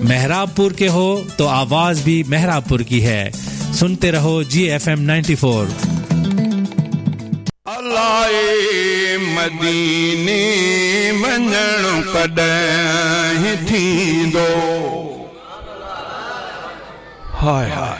मेहराबपुर के हो तो आवाज भी मेहराबपुर की है। सुनते रहो GFM 94। अल्लाह मदीने वञण कॾहिं थींदो। हाय हाय